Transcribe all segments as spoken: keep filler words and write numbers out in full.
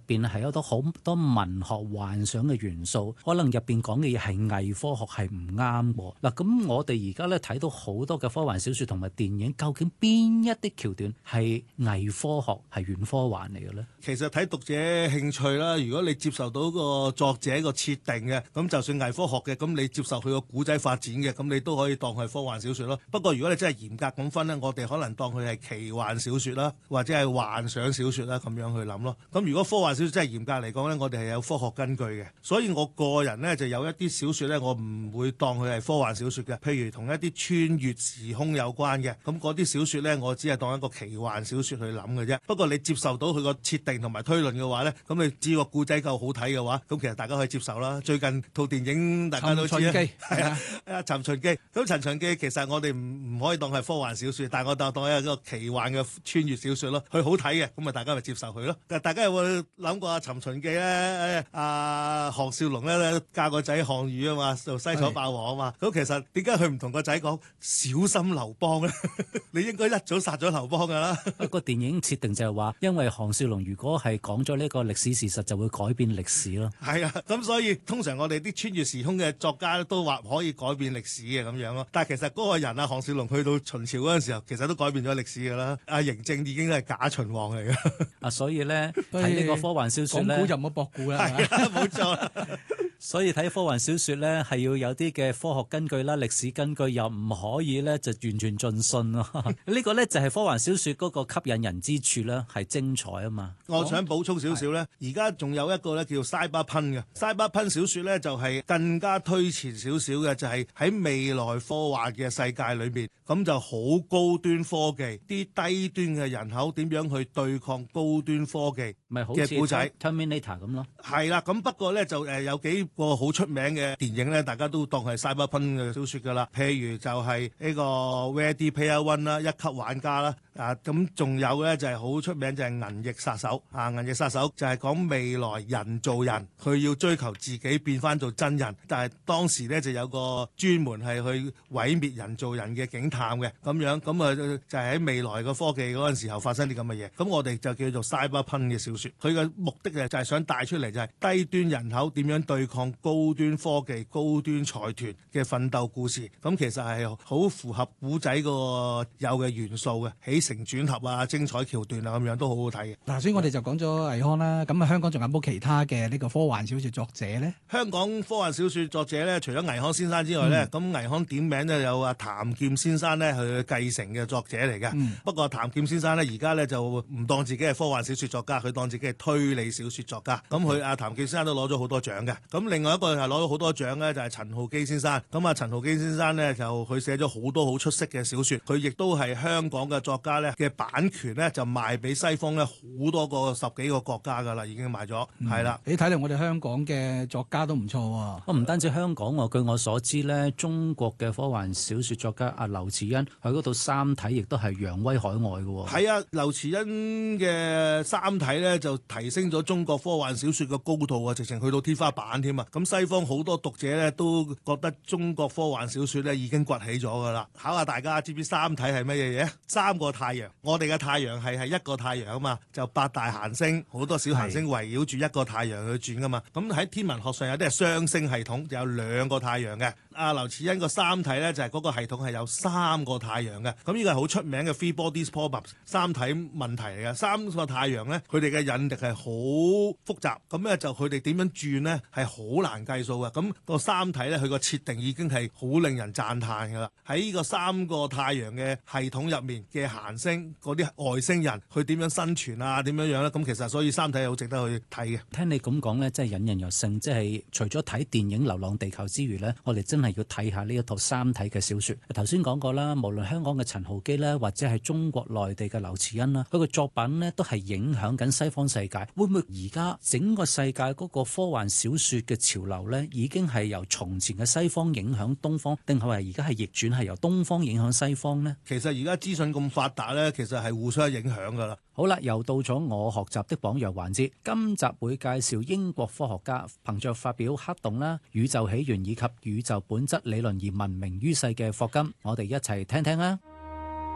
邊係有好多好多文學幻想嘅元素，可能入邊講嘅嘢係偽科學係唔啱喎。嗱，咁我哋而家咧睇到好多嘅科幻小說同埋電影，究竟邊一啲橋段係偽科學係軟科幻嚟嘅咧？ 其實睇讀者興趣啦，如果你接受到個作者個設定嘅，咁就算偽科學嘅，咁你接受佢個古仔發展嘅，咁你都可以當佢係科幻小說咯。不過如果你真係嚴格咁分咧，我哋可能當佢係奇幻小說啦，或者係幻想小說啦，咁樣去諗咯。咁如果科幻小說真係嚴格嚟講咧，我哋係有科學根據嘅。所以我個人咧就有一啲小說咧，我唔會當佢係科幻小說嘅。譬如同一啲穿越時空有關嘅，咁嗰啲小說咧，我只係當一個奇幻小說去諗嘅啫。不過你接受到佢個設定同埋推論嘅話咧，咁你只要個故仔夠好睇嘅話，咁其實大家可以接受啦。最近套電影大家都知啊，係啊，啊《尋秦記》。咁《尋秦記》其實我哋唔唔可以當係科幻小說，但係我當當係一個奇幻嘅穿越小說咯。佢好睇嘅，咁啊大家咪接受佢咯。但係大家有冇諗過啊《尋秦記》咧？阿項少龍咧教個仔項羽啊嘛，做西楚霸王啊嘛。咁其實點解佢唔同個仔講小心劉邦咧？你應該一早殺咗劉邦噶啦。 個電影設定就係話，因為項少龍如果係講咗呢個歷史事實，就會改變歷史咯。 係啊，咁所以通常我哋啲穿越時空嘅作家都話可以改變歷史嘅咁樣咯。但係其實嗰個人啊，項少龍去到秦朝嗰陣時候，其實都改變咗歷史噶啦。阿嬴政已經係假秦王嚟嘅。 啊，所以咧睇呢個科幻小說咧， 講古就唔好博古啦。 係啊，冇錯。 所以睇科幻小說咧，係要有啲嘅科學根據啦、歷史根據，又唔可以咧就完全盡信咯。呢個咧就係科幻小說嗰個吸引人之處啦，係精彩啊嘛。 我想補充少少咧，而家仲有一個咧叫 Cyberpunk 嘅 Cyberpunk 小說咧，就係更加推前少少嘅，就係喺未來科幻嘅世界裏面，咁就好高端科技，啲低端嘅人口點樣去對抗高端科技嘅故仔 Terminator 咁咯。 係啦，咁不過咧就誒有幾個好出名嘅電影咧，大家都當係 Cyberpunk 嘅小說噶啦。譬如就係呢個 Ready Player One 啦，一級玩家啦。啊，咁仲有咧就係好出名就係銀翼殺手啊！銀翼殺手就係講未來人造人，佢要追求自己變翻做真人，但係當時咧就有個專門係去毀滅人造人嘅警探嘅咁樣，咁啊就係喺未來嘅科技嗰陣時候發生啲咁嘅嘢。咁我哋就叫做 Cyberpunk 嘅小說，佢嘅目的就係想帶出嚟就係低端人口點樣對抗高端科技、高端財團嘅奮鬥故事。咁其實係好符合古仔個有嘅元素嘅，起承轉合啊，精彩橋段啊，咁樣都好好睇嘅。 嗱，所以我哋就講咗倪匡啦。咁啊，香港仲有冇其他嘅呢個科幻小說作者咧？ 香港科幻小說作者咧，除咗倪匡先生之外咧，咁、嗯、倪匡點名咧有阿譚劍先生咧，佢繼承嘅作者嚟嘅。嗯、不過譚劍先生咧，而家咧就唔當自己係科幻小說作家，佢當自己係推理小說作家。咁佢阿譚劍先生都攞咗好多獎嘅。咁另外一個係攞咗好多獎咧，就係陳浩基先生。咁啊，陳浩基先生咧就佢寫咗好多好出色嘅小說，佢亦都係香港嘅作家咧嘅版權咧就賣俾西方咧好多個十幾個國家噶啦，已經賣咗，係啦、 嗯。你睇嚟我哋香港嘅作家都唔錯喎。 我唔單止香港喎，據我所知咧，中國嘅科幻小說作家阿劉慈欣喺嗰度三體亦都係揚威海外嘅喎。 係啊，劉慈欣嘅三體咧就提升咗中國科幻小說嘅高度啊，直情去到天花板添啊！咁西方好多讀者咧都覺得中國科幻小說咧已經崛起咗噶啦。考下大家知唔知三體係乜嘢嘢？三個太陽，我哋嘅太陽系係一個太陽啊嘛，就八大行星，好多小行星圍繞住一個太陽去轉噶嘛。咁喺天文學上有啲係雙星系統，就有兩個太陽嘅。阿劉慈欣個三體咧就係嗰個系統係有三個太陽嘅。咁呢個係好出名嘅 Three Bodies Problem 三體問題嚟嘅。三個太陽咧，佢哋嘅引力係好複雜，咁咧就佢哋點樣轉咧係好難計數嘅。咁個三體咧，佢個設定已經係好令人讚嘆噶啦。喺呢個三個太陽嘅系統入面嘅行星嗰啲外星人，佢點樣生存啊？點樣樣咧？咁其實所以三體係好值得去睇嘅。 聽你咁講咧，真係引人入勝。即係除咗睇電影《流浪地球》之餘咧，我哋真係要睇下呢一套三體嘅小說。頭先講過啦，無論香港嘅陳浩基啦，或者係中國內地嘅劉慈欣啦，佢個作品呢都係影響緊西方世界。會唔會而家整個世界嗰個科幻小說嘅潮流呢，已經係由從前嘅西方影響東方，定係話而家係逆轉係由東方影響西方呢？ 其實而家資訊咁發達呢，其實係互相影響噶啦。 好啦，又到咗我學習的榜樣環節。今集會介紹英國科學家憑着發表黑洞啦、宇宙起源以及宇宙本質理論而聞名於世嘅霍金。我哋一齊聽聽啦。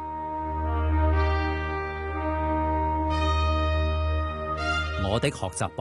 我的學習榜